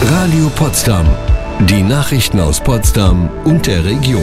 Radio Potsdam. Die Nachrichten aus Potsdam und der Region.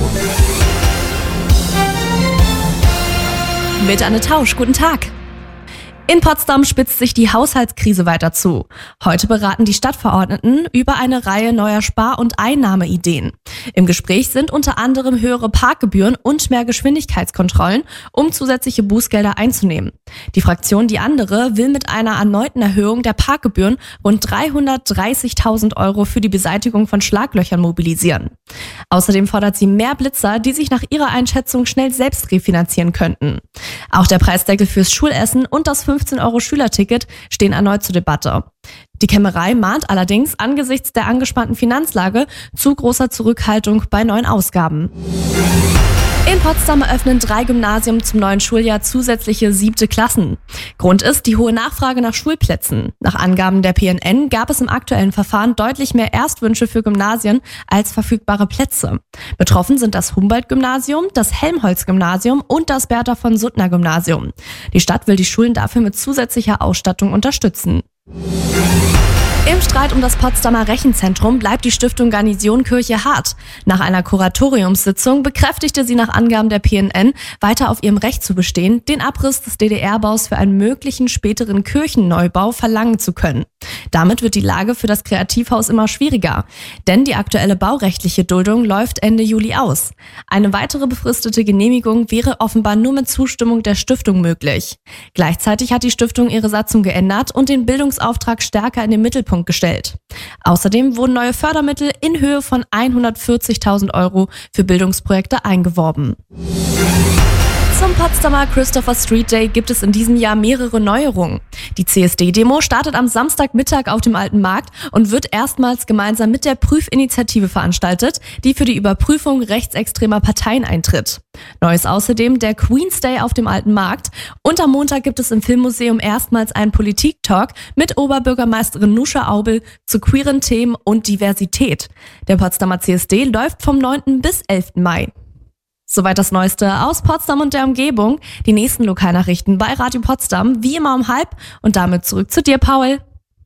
Mit Anne Tausch, guten Tag. In Potsdam spitzt sich die Haushaltskrise weiter zu. Heute beraten die Stadtverordneten über eine Reihe neuer Spar- und Einnahmeideen. Im Gespräch sind unter anderem höhere Parkgebühren und mehr Geschwindigkeitskontrollen, um zusätzliche Bußgelder einzunehmen. Die Fraktion Die Andere will mit einer erneuten Erhöhung der Parkgebühren rund 330.000 € für die Beseitigung von Schlaglöchern mobilisieren. Außerdem fordert sie mehr Blitzer, die sich nach ihrer Einschätzung schnell selbst refinanzieren könnten. Auch der Preisdeckel fürs Schulessen und das 15 € Schülerticket stehen erneut zur Debatte. Die Kämmerei mahnt allerdings angesichts der angespannten Finanzlage zu großer Zurückhaltung bei neuen Ausgaben. In Potsdam eröffnen 3 Gymnasien zum neuen Schuljahr zusätzliche 7. Klassen. Grund ist die hohe Nachfrage nach Schulplätzen. Nach Angaben der PNN gab es im aktuellen Verfahren deutlich mehr Erstwünsche für Gymnasien als verfügbare Plätze. Betroffen sind das Humboldt-Gymnasium, das Helmholtz-Gymnasium und das Bertha-von-Suttner-Gymnasium. Die Stadt will die Schulen dafür mit zusätzlicher Ausstattung unterstützen. Im Streit um das Potsdamer Rechenzentrum bleibt die Stiftung Garnisonkirche hart. Nach einer Kuratoriumssitzung bekräftigte sie nach Angaben der PNN, weiter auf ihrem Recht zu bestehen, den Abriss des DDR-Baus für einen möglichen späteren Kirchenneubau verlangen zu können. Damit wird die Lage für das Kreativhaus immer schwieriger, denn die aktuelle baurechtliche Duldung läuft Ende Juli aus. Eine weitere befristete Genehmigung wäre offenbar nur mit Zustimmung der Stiftung möglich. Gleichzeitig hat die Stiftung ihre Satzung geändert und den Bildungsauftrag stärker in den Mittelpunkt gestellt. Außerdem wurden neue Fördermittel in Höhe von 140.000 € für Bildungsprojekte eingeworben. Zum Potsdamer Christopher Street Day gibt es in diesem Jahr mehrere Neuerungen. Die CSD-Demo startet am Samstagmittag auf dem Alten Markt und wird erstmals gemeinsam mit der Prüfinitiative veranstaltet, die für die Überprüfung rechtsextremer Parteien eintritt. Neu ist außerdem der Queen's Day auf dem Alten Markt und am Montag gibt es im Filmmuseum erstmals einen Politik-Talk mit Oberbürgermeisterin Nuscha Aubel zu queeren Themen und Diversität. Der Potsdamer CSD läuft vom 9. bis 11. Mai. Soweit das Neueste aus Potsdam und der Umgebung. Die nächsten Lokalnachrichten bei Radio Potsdam, wie immer um 12:30. Und damit zurück zu dir, Paul.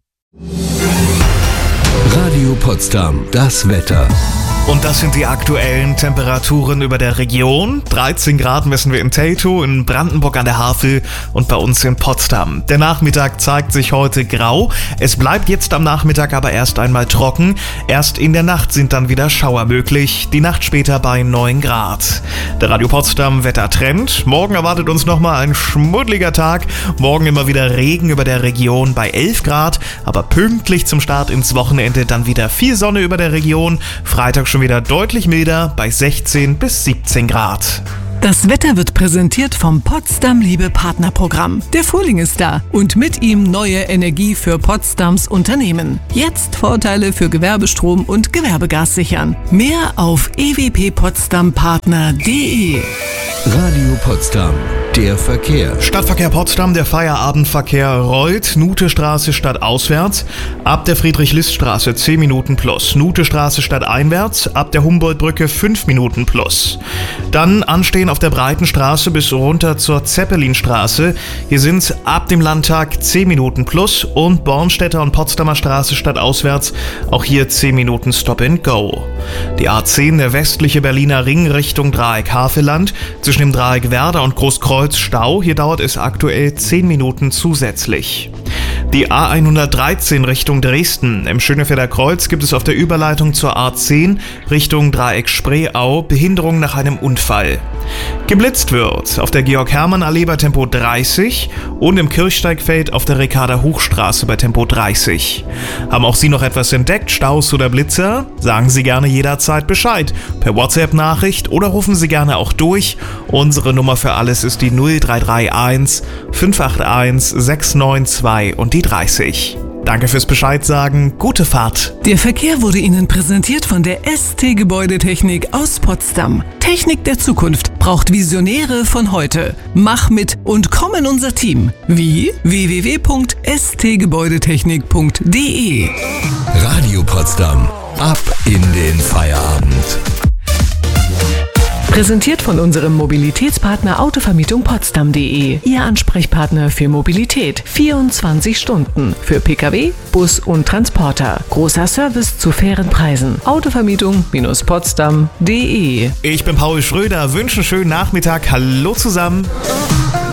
Radio Potsdam, das Wetter. Und das sind die aktuellen Temperaturen über der Region. 13 Grad messen wir in Teltow, in Brandenburg an der Havel und bei uns in Potsdam. Der Nachmittag zeigt sich heute grau. Es bleibt jetzt am Nachmittag aber erst einmal trocken. Erst in der Nacht sind dann wieder Schauer möglich. Die Nacht später bei 9 Grad. Der Radio Potsdam Wettertrend. Morgen erwartet uns nochmal ein schmuddeliger Tag. Morgen immer wieder Regen über der Region bei 11 Grad. Aber pünktlich zum Start ins Wochenende dann wieder viel Sonne über der Region. Freitag schon wieder deutlich milder bei 16 bis 17 Grad. Das Wetter wird präsentiert vom Potsdam Liebe Partnerprogramm. Der Frühling ist da und mit ihm neue Energie für Potsdams Unternehmen. Jetzt Vorteile für Gewerbestrom und Gewerbegas sichern. Mehr auf ewppotsdampartner.de. Radio Potsdam, der Verkehr. Stadtverkehr Potsdam, der Feierabendverkehr rollt. Nuthestraße stadtauswärts, ab der Friedrich-List-Straße 10 Minuten plus. Nuthestraße stadteinwärts, ab der Humboldtbrücke 5 Minuten plus. Dann anstehen auf der Breitenstraße bis runter zur Zeppelinstraße. Hier sind es ab dem Landtag 10 Minuten plus und Bornstädter und Potsdamer Straße stadtauswärts, auch hier 10 Minuten Stop and Go. Die A10, der westliche Berliner Ring Richtung Dreieck Havelland, zwischen dem Dreieck Werder und Großkreuz Stau. Hier dauert es aktuell 10 Minuten zusätzlich. Die A113 Richtung Dresden. Im Schönefelder Kreuz gibt es auf der Überleitung zur A10 Richtung Dreieck Spreeau Behinderung nach einem Unfall. Geblitzt wird auf der Georg-Hermann-Allee bei Tempo 30 und im Kirchsteigfeld auf der Ricarda-Huch-Straße bei Tempo 30. Haben auch Sie noch etwas entdeckt, Staus oder Blitzer? Sagen Sie gerne jederzeit Bescheid. Per WhatsApp-Nachricht oder rufen Sie gerne auch durch. Unsere Nummer für alles ist die 0331 581 692 und die 30. Danke fürs Bescheid sagen, gute Fahrt. Der Verkehr wurde Ihnen präsentiert von der ST Gebäudetechnik aus Potsdam. Technik der Zukunft braucht Visionäre von heute. Mach mit und komm in unser Team. Wie? www.stgebäudetechnik.de. Radio Potsdam, ab in den Feierabend. Präsentiert von unserem Mobilitätspartner Autovermietung-Potsdam.de. Ihr Ansprechpartner für Mobilität. 24 Stunden. Für Pkw, Bus und Transporter. Großer Service zu fairen Preisen. Autovermietung-Potsdam.de. Ich bin Paul Schröder, wünsche einen schönen Nachmittag. Hallo zusammen.